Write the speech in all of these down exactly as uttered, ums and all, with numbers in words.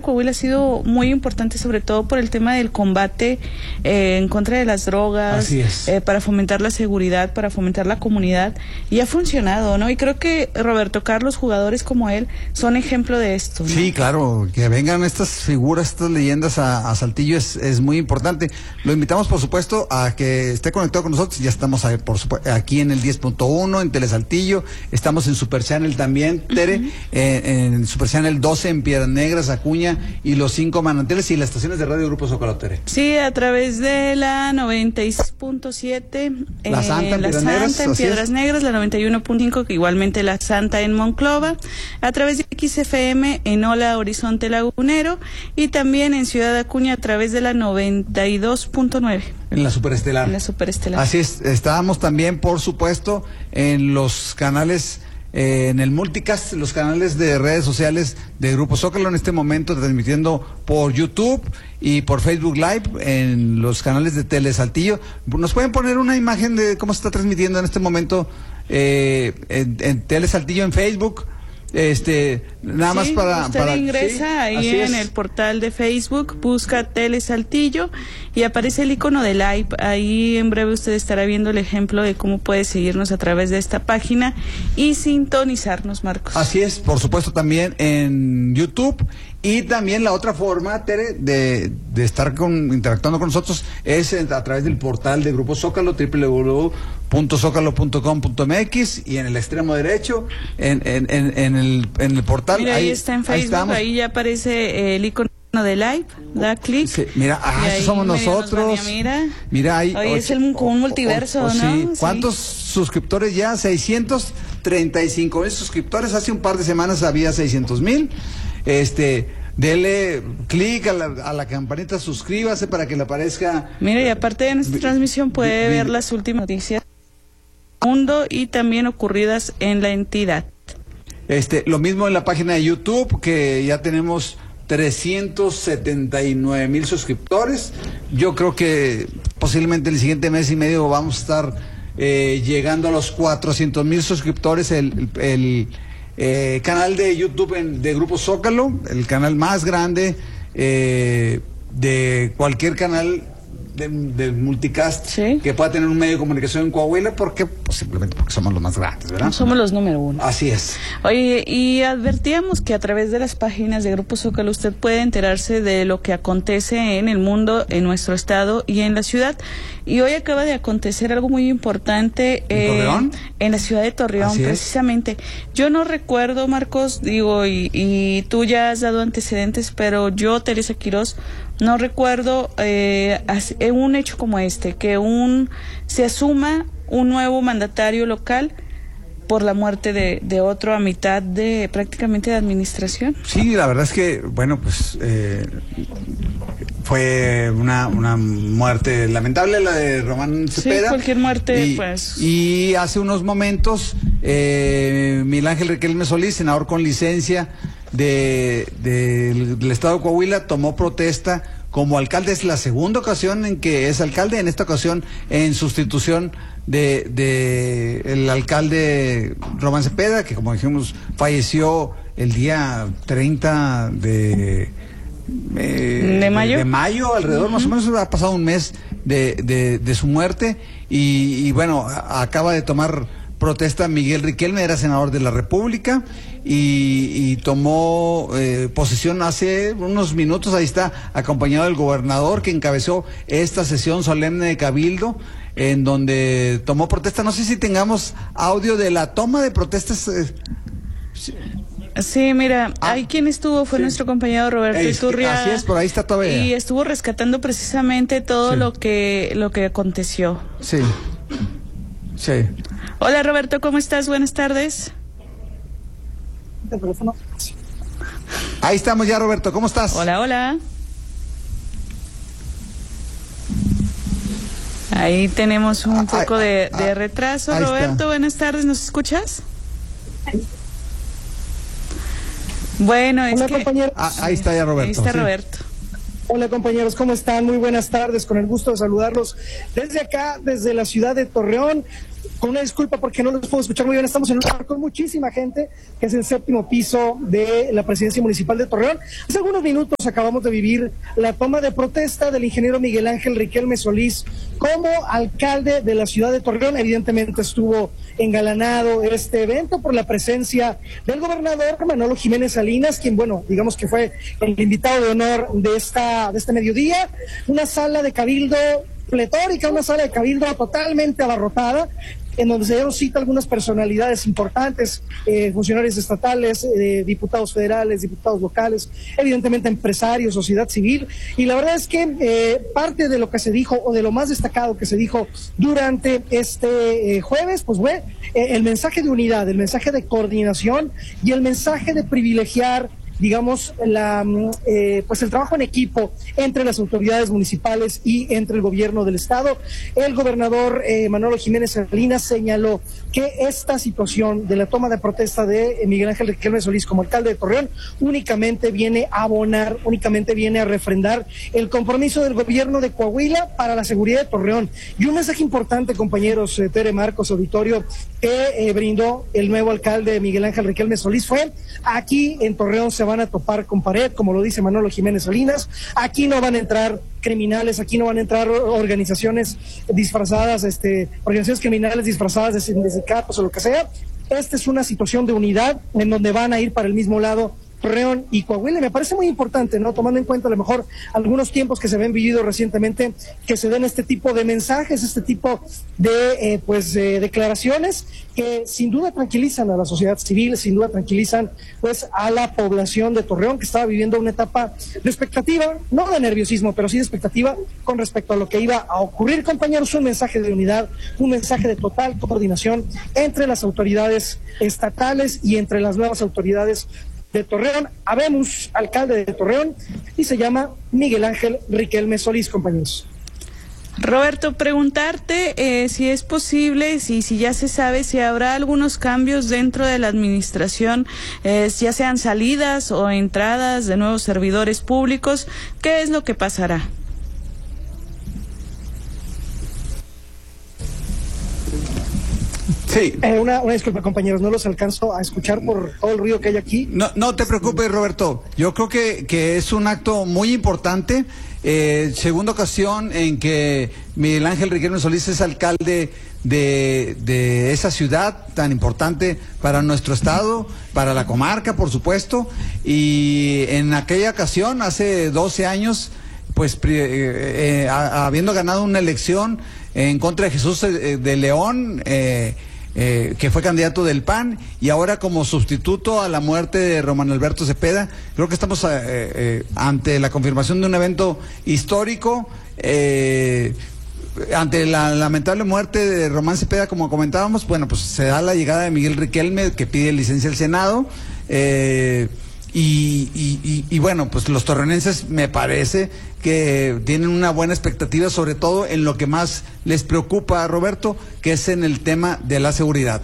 Coahuila ha sido muy importante, sobre todo por el tema del combate eh, en contra de las drogas. Así es. Eh, para fomentar la seguridad, para fomentar la comunidad, y ha funcionado, ¿no? Y creo que Roberto Carlos, jugadores como él, son ejemplo de esto, ¿no? Sí, claro, que vengan estas figuras, estas leyendas a, a Saltillo es, es muy importante. Lo invitamos, por supuesto, a que esté conectado con nosotros. Ya estamos ahí, por supuesto, aquí en el diez punto uno, en Telesaltillo. Estamos en Super Channel también, Tere, uh-huh. eh, en Super Channel doce, en Piedras Negras, Acuña, y los cinco manantiales, y las estaciones de radio Grupo Zócalo, Tere. Sí, a través de la noventa y seis punto siete, La Santa, eh, en la Piedras Santa Negras, en Piedras es. Negras, la noventa y uno punto cinco, que igualmente la Santa en Monclova, a través de X F M en Ola Horizonte Lagunero, y también en Ciudad Acuña a través de la noventa y dos punto nueve. En la Superestelar. En la Superestelar. Así es, estábamos también, por supuesto, en los canales, eh, en el multicast, los canales de redes sociales de Grupo Zócalo, en este momento transmitiendo por YouTube y por Facebook Live, en los canales de Telesaltillo. ¿Nos pueden poner una imagen de cómo se está transmitiendo en este momento eh, en, en Telesaltillo en Facebook? Este, nada sí, más para... usted para ingresa sí, ahí en es. el portal de Facebook, busca Telesaltillo y aparece el icono de live. Ahí en breve usted estará viendo el ejemplo de cómo puede seguirnos a través de esta página y sintonizarnos, Marcos. Así es, por supuesto, también en YouTube. Y también la otra forma, Tere, de, de estar con, interactuando con nosotros es a través del portal de Grupo Zócalo, doble u doble u doble u punto zócalo punto com punto m x, y en el extremo derecho, en, en, en, en, el, en el portal. Mira, ahí, ahí está en Facebook, ahí, ahí ya aparece el icono de live, da clic. Sí, mira, ah, estos somos nosotros. Mira, mira ahí. Hoy es el, como un multiverso, o, o, ¿no? Sí. ¿Cuántos sí. suscriptores ya? seiscientos treinta y cinco mil suscriptores. Hace un par de semanas había seiscientos mil. Este, dele clic a la, a la campanita, suscríbase para que le aparezca. Mira, y aparte de nuestra transmisión puede ver las últimas noticias del mundo y también ocurridas en la entidad. Este, lo mismo en la página de YouTube, que ya tenemos trescientos setenta y nueve mil suscriptores. Yo creo que posiblemente en el siguiente mes y medio vamos a estar eh, llegando a los cuatrocientos mil suscriptores. El, el, el Eh, canal de YouTube en, de Grupo Zócalo, el canal más grande eh, de cualquier canal de, de multicast, ¿sí?, que pueda tener un medio de comunicación en Coahuila. ¿Por qué? Pues simplemente porque somos los más grandes, ¿verdad? Somos los número uno. Así es. Oye, y advertíamos que a través de las páginas de Grupo Zócalo usted puede enterarse de lo que acontece en el mundo, en nuestro estado y en la ciudad. Y hoy acaba de acontecer algo muy importante ¿En eh, Torreón? En la ciudad de Torreón, Así precisamente. Es. Yo no recuerdo, Marcos, digo, y, y tú ya has dado antecedentes, pero yo, Teresa Quirós, no recuerdo eh, un hecho como este, que un se asuma un nuevo mandatario local por la muerte de, de otro a mitad de prácticamente de administración. Sí, la verdad es que, bueno, pues eh, fue una, una muerte lamentable la de Román Cepeda. Sí, cualquier muerte, y, pues. Y hace unos momentos, eh, Miguel Ángel Riquelme Solís, senador con licencia de, de, del estado de Coahuila, tomó protesta como alcalde. Es la segunda ocasión en que es alcalde, en esta ocasión en sustitución de, de el alcalde Román Cepeda, que como dijimos falleció el día treinta de eh, ¿De mayo? de, de mayo alrededor, uh-huh. más o menos ha pasado un mes de, de, de su muerte. Y, y bueno, a, acaba de tomar protesta Miguel Riquelme, era senador de la República, y, y tomó eh, posesión hace unos minutos. Ahí está, acompañado del gobernador, que encabezó esta sesión solemne de Cabildo, en donde tomó protesta. No sé si tengamos audio de la toma de protestas. Eh, sí. Sí, mira, ah, ahí quien estuvo fue sí. nuestro compañero Roberto es, Iturria. Así es, por ahí está todavía. Y estuvo rescatando precisamente todo sí. lo que lo que aconteció. Sí, sí. Hola Roberto, ¿cómo estás? Buenas tardes. Ahí estamos ya, Roberto, ¿cómo estás? Hola, hola. Ahí tenemos un ah, poco ah, de, de retraso. Ah, Roberto, está. Buenas tardes, ¿nos escuchas? Bueno, es Hola, que... compañeros. Ah, ahí está ya Roberto. Ahí está sí. Roberto. Hola compañeros, ¿cómo están? Muy buenas tardes, con el gusto de saludarlos desde acá, desde la ciudad de Torreón. con una disculpa porque no los puedo escuchar muy bien. Estamos en un lugar con muchísima gente, que es el séptimo piso de la Presidencia Municipal de Torreón. Hace algunos minutos acabamos de vivir la toma de protesta del ingeniero Miguel Ángel Riquelme Solís como alcalde de la ciudad de Torreón. Evidentemente estuvo engalanado este evento por la presencia del gobernador Manolo Jiménez Salinas, quien, bueno, digamos que fue el invitado de honor de esta de este mediodía. Una sala de cabildo pletórica, una sala de cabildo totalmente abarrotada, en donde se dieron cita algunas personalidades importantes, eh, funcionarios estatales, eh, diputados federales, diputados locales, evidentemente empresarios, sociedad civil, y la verdad es que eh, parte de lo que se dijo, o de lo más destacado que se dijo durante este eh, jueves, pues fue eh, el mensaje de unidad, el mensaje de coordinación y el mensaje de privilegiar, digamos, la, eh, pues el trabajo en equipo entre las autoridades municipales y entre el gobierno del estado. El gobernador eh, Manolo Jiménez Salinas señaló que esta situación de la toma de protesta de eh, Miguel Ángel Riquelme Solís como alcalde de Torreón únicamente viene a abonar, únicamente viene a refrendar el compromiso del gobierno de Coahuila para la seguridad de Torreón. Y un mensaje importante, compañeros, eh, Tere, Marcos, auditorio, que eh, brindó el nuevo alcalde Miguel Ángel Riquelme Solís fue: aquí en Torreón se van a topar con pared, como lo dice Manolo Jiménez Salinas. Aquí no van a entrar criminales, aquí no van a entrar organizaciones disfrazadas, este, organizaciones criminales disfrazadas de sindicatos o lo que sea. Esta es una situación de unidad en donde van a ir para el mismo lado Torreón y Coahuila. Me parece muy importante, ¿no? Tomando en cuenta a lo mejor algunos tiempos que se ven vivido recientemente, que se den este tipo de mensajes, este tipo de eh, pues eh, declaraciones que sin duda tranquilizan a la sociedad civil, sin duda tranquilizan pues a la población de Torreón, que estaba viviendo una etapa de expectativa, no de nerviosismo, pero sí de expectativa con respecto a lo que iba a ocurrir. Compañeros, un mensaje de unidad, un mensaje de total coordinación entre las autoridades estatales y entre las nuevas autoridades de Torreón. Habemos alcalde de Torreón y se llama Miguel Ángel Riquelme Solís, compañeros. Roberto, preguntarte eh, si es posible, si, si ya se sabe, si habrá algunos cambios dentro de la administración, eh, ya sean salidas o entradas de nuevos servidores públicos. ¿Qué es lo que pasará? Sí. Eh, una, una disculpa, compañeros, no los alcanzo a escuchar por todo el ruido que hay aquí. No, no te preocupes, Roberto. Yo creo que, que es un acto muy importante. Eh, segunda ocasión en que Miguel Ángel Riquelme Solís es alcalde de, de esa ciudad tan importante para nuestro estado, para la comarca, por supuesto. Y en aquella ocasión, hace doce años, pues eh, eh, habiendo ganado una elección en contra de Jesús eh, de León, eh, Eh, que fue candidato del P A N, y ahora como sustituto a la muerte de Román Alberto Cepeda. Creo que estamos eh, eh, ante la confirmación de un evento histórico, eh, ante la lamentable muerte de Román Cepeda, como comentábamos. Bueno, pues se da la llegada de Miguel Riquelme, que pide licencia al Senado, eh, y, y, y, y bueno, pues los torreonenses me parece que tienen una buena expectativa, sobre todo en lo que más les preocupa, Roberto, que es en el tema de la seguridad.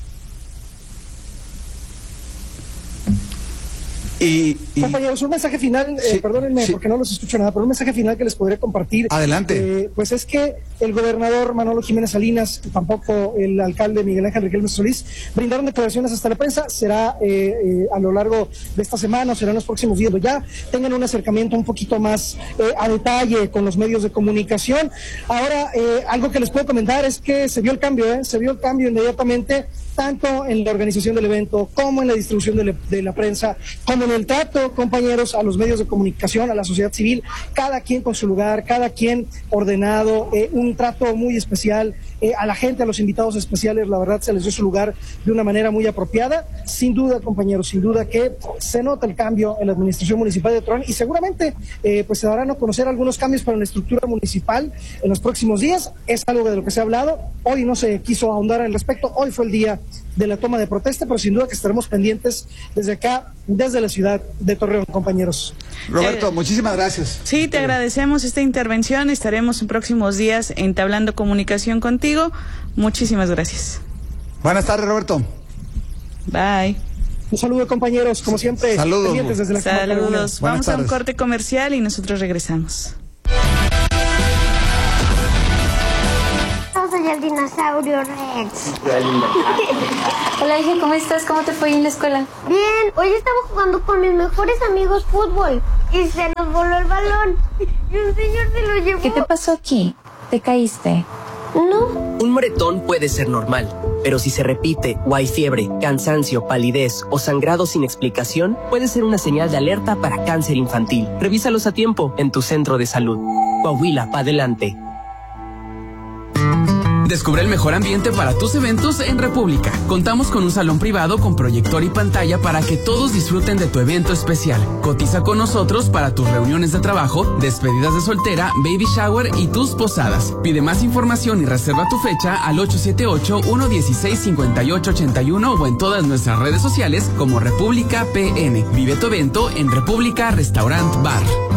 Y, y... Compañeros, un mensaje final, sí, eh, perdónenme sí. porque no los escucho nada, pero un mensaje final que les podré compartir. Adelante. Eh, pues es que el gobernador Manolo Jiménez Salinas, tampoco el alcalde Miguel Ángel Riquelme Solís, brindaron declaraciones hasta la prensa. Será eh, eh, a lo largo de esta semana o será en los próximos días, ya tengan un acercamiento un poquito más eh, a detalle con los medios de comunicación. Ahora, eh, algo que les puedo comentar es que se vio el cambio, ¿eh? se vio el cambio inmediatamente, tanto en la organización del evento, como en la distribución de, le, de la prensa, como en el trato, compañeros, a los medios de comunicación, a la sociedad civil, cada quien con su lugar, cada quien ordenado, eh, un trato muy especial, eh, a la gente, a los invitados especiales, la verdad se les dio su lugar de una manera muy apropiada. Sin duda, compañeros, sin duda que se nota el cambio en la administración municipal de Torreón, y seguramente eh, pues se darán a conocer algunos cambios para la estructura municipal en los próximos días. Es algo de lo que se ha hablado. Hoy no se quiso ahondar al respecto, hoy fue el día de la toma de protesta, pero sin duda que estaremos pendientes desde acá, desde la ciudad de Torreón, compañeros. Roberto, eh, muchísimas gracias. Sí, te agradecemos esta intervención. Estaremos en próximos días entablando comunicación contigo. Muchísimas gracias. Buenas tardes, Roberto. Bye. Un saludo, compañeros, como siempre. Saludos. Pendientes desde la Saludos. Vamos a un tardes. corte comercial y nosotros regresamos. Estamos al dinosaurio Rex. Hola, hija, ¿cómo estás? ¿Cómo te fue en la escuela? Bien, hoy estaba jugando con mis mejores amigos fútbol y se nos voló el balón y un señor se lo llevó. ¿Qué te pasó aquí? ¿Te caíste? No. Un moretón puede ser normal, pero si se repite o hay fiebre, cansancio, palidez o sangrado sin explicación, puede ser una señal de alerta para cáncer infantil. Revísalos a tiempo en tu centro de salud. Coahuila, pa' adelante. Descubre el mejor ambiente para tus eventos en República. Contamos con un salón privado con proyector y pantalla para que todos disfruten de tu evento especial. Cotiza con nosotros para tus reuniones de trabajo, despedidas de soltera, baby shower y tus posadas. Pide más información y reserva tu fecha al ocho siete ocho, uno uno seis, cinco ocho ocho uno o en todas nuestras redes sociales como República P N. Vive tu evento en República Restaurant Bar.